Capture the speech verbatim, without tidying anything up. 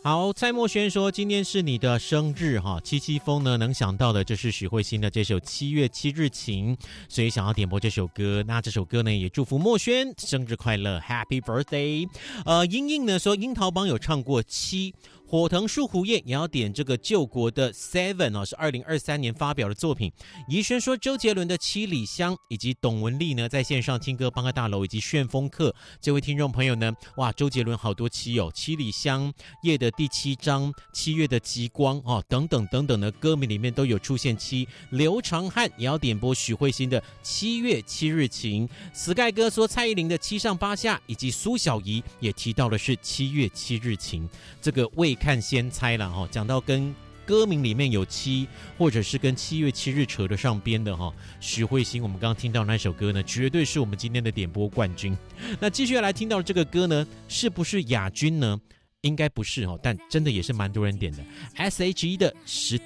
好，蔡墨轩说今天是你的生日哈，七七风呢能想到的就是许慧欣的这首《七月七日晴》，所以想要点播这首歌。那这首歌呢也祝福墨轩生日快乐 ，Happy Birthday！ 呃，英英呢说樱桃帮有唱过七。火藤树胡叶也要点这个救国的 Seven 哦，是二零二三年发表的作品。怡轩说周杰伦的七里香，以及董文丽呢在线上听歌帮个大楼以及旋风客这位听众朋友呢，哇，周杰伦好多七哦，七里香夜的第七章，七月的极光哦，等等等等的歌名里面都有出现七。刘长汉也要点播许慧欣的七月七日晴。Sky 哥说蔡依林的七上八下，以及苏小怡也提到的是七月七日晴。这个未看先猜了哈，讲到跟歌名里面有七，或者是跟七月七日扯得上边的哈，许慧欣我们刚刚听到那首歌呢，绝对是我们今天的点播冠军。那继续来听到这个歌呢，是不是亚军呢？应该不是哦，但真的也是蛮多人点的。S H E 的十